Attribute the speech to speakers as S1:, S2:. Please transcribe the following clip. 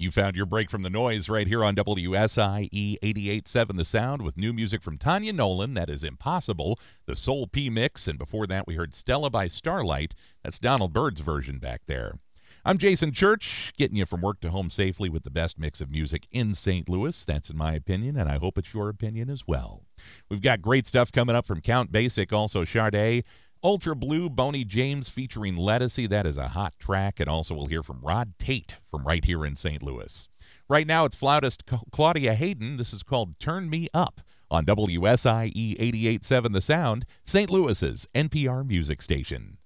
S1: You found your break from the noise right here on WSIE 88.7 The Sound with new music from Tanya Nolan. That is Impossible, the Soul P Mix. And before that, we heard Stella by Starlight. That's Donald Byrd's version back there. I'm Jason Church, getting you from work to home safely with the best mix of music in St. Louis. That's in my opinion, and I hope it's your opinion as well. We've got great stuff coming up from Count Basic, also Sade. Ultra Blue, Boney James featuring Lettucey. That is a hot track. And also we'll hear from Rod Tate from right here in St. Louis. Right now it's flautist Claudia Hayden. This is called Turn Me Up on WSIE 88.7 The Sound, St. Louis's NPR music station.